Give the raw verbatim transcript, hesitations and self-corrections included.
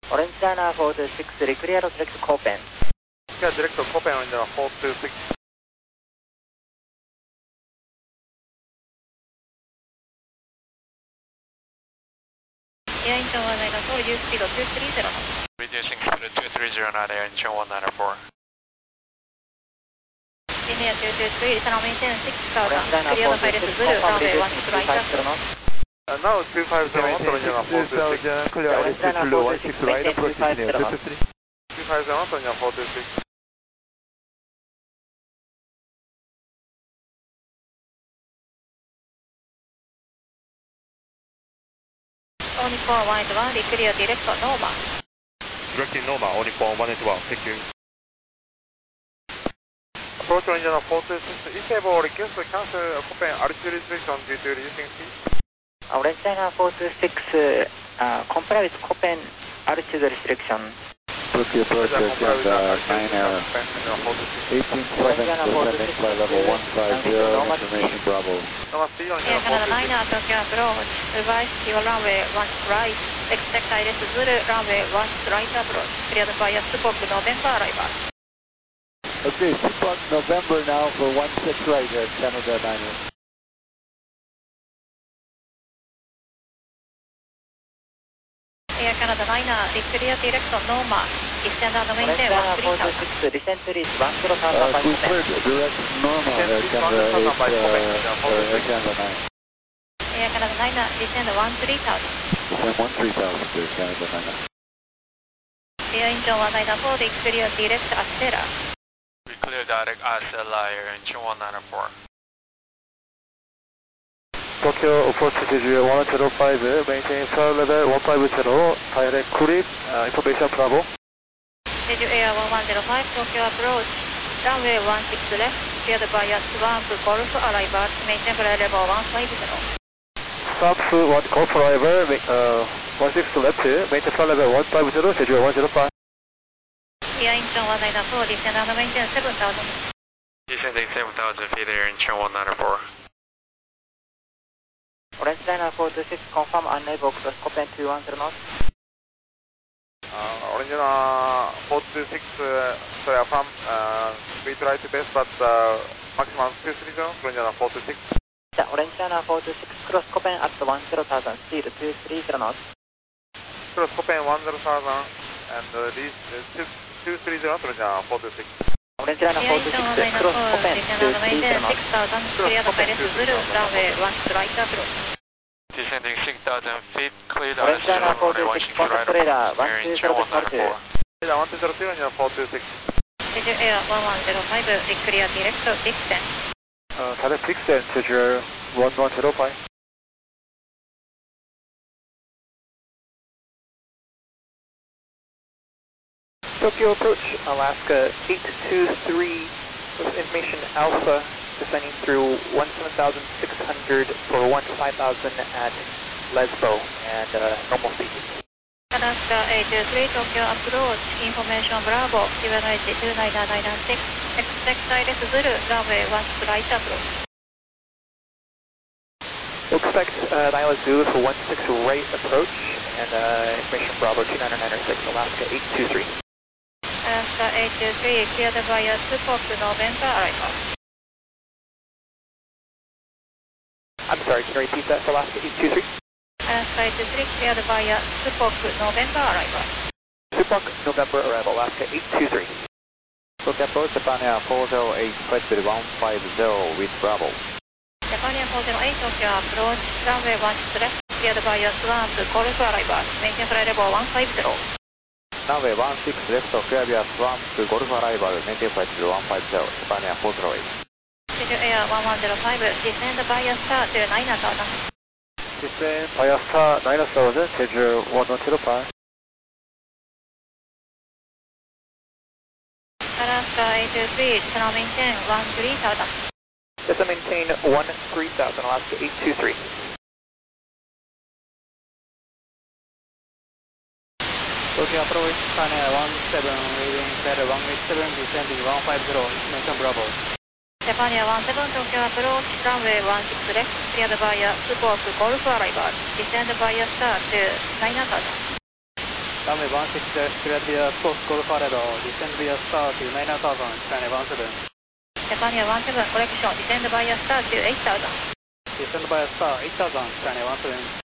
Orange China four two six, clear direct Copen. Yeah, direct Copen on the four two six. Air Incheon one nine four, use speed two three zero. Reducing speed to two three zero knot, Air Incheon one nine four. India two two three, channel maintain six thousand, Orange China clear four the two pilot six, Zulu, confirm runway one reducing six right three five zero up. knots. Uh, now two five zero knots, Orange China four two six. clear Orange airspeed China Zulu four one two six six, right maintain approach two five near zero two knots. three. two five zero knots, Orange China four two six. Only four one eight one, clear direct Noma. Directing Noma, only for one eight one, thank you. Approach Orange China four two six. Isable request to cancel Copen altitude restriction due to reducing speed. Orange China four two six, uh, comply with Copen altitude restriction. Tokyo approach Agenda nine air, eighteen seven, descending flight level one five zero, information Bravo. Air Canada nine, Tokyo approach, revise your runway one right, expect I S Zulu, runway one right approach, cleared via Support November arrival. Okay, Support November now for one six right, Air Canada nine air. Air Canada nine, clear direct Noma, descend and Orange maintain China one four three two thousand. six, descent to reach one zero thousand Uh, five we hundred. cleared direct Norma, Air Canada eight, uh, Air Canada nine. Air Canada nine, descend one three thousand. Descend one three thousand, Air Canada nine. Air Incheon one nine four, clear direct Astera. We clear direct Astella, Air Incheon one nine four. Tokyo approach to Jeju one zero five, maintain flight level one five zero, direct Kurip, uh, information Bravo. Jeju Air one one zero five, Tokyo approach, runway one six left, cleared via Swamp Golf arrival, maintain flight level one five zero. Swamp one Golf arrival, uh, one six left, maintain flight level one five zero, Jeju one zero five. Air Incheon one nine four, descend and maintain seven thousand. Descending seven thousand feet, Air Incheon one nine four. Orange China four two six, confirm unable cross Copen two one zero knots. Uh, Orange China four two six, uh, sorry, affirm, uh, we try to best, but uh, maximum two three zero, Orange China four two six. Yeah, Orange China four two six, cross Copen at one zero thousand, speed two three zero knots. Cross Copen one zero thousand, and uh, this uh, two three zero, Orange China four two six. Orange China Air four two Incheon six, one nine cross four, Copen descend two and three maintain zero knots. six thousand, cleared pilot Zulu, runway one right approach. Descending six thousand feet, cleared Orange China four two six, contact radar one two zero two. Yeah, one two zero two, Orange China four two six. Jeju Air one one zero five, clear direct distance. Uh, direct distance, Jeju one one zero five. Tokyo approach, Alaska eight two three, with information Alpha, descending through one seven thousand six hundred for one five thousand at Lesbo, and uh, normal speed. Alaska eight two three, Tokyo approach, information Bravo, U N H two nine nine six, expect I S Zulu, runway one right approach. We'll expect uh, Nyla Zulu for one six right approach, and uh, information Bravo two nine nine six, Alaska eight two three. Alaska eight two three, cleared via Support November arrival. I'm sorry, can you repeat that for Alaska eight two three? Alaska eight two three, cleared via Support November arrival. Support November arrival, Alaska eight two three. Tokyo approach Japan Air four zero eight, flight speed one five zero with Bravo. Japan Air four zero eight, Tokyo approach, runway one six left, cleared via Swamp Golf arrival, maintain flight level one five zero. Runway one six left, clear via Swamp Golf arrival, maintain flight speed one five zero, Japan Air four zero eight. Jeju Air one one zero five, descend via Star to nine thousand. Descend via Star nine thousand, Jeju one one zero five. Alaska eight two three, channel maintain one three thousand. Yes, I maintain one three thousand, Alaska eight two three. Tokyo approach, Japan Air one seven, reading flight one eight seven, descending one five zero, information Bravo. Japan Air one seven, Tokyo approach, runway one six left, cleared via Support Golf arrival, descend via Star to nine thousand. Runway one six dash, cleared via Sports Golf Corridor, descend via star to nine thousand, China one seven. Japan Air one seven, correction, descend via star to eight thousand. Descend via star eight thousand, China one seven.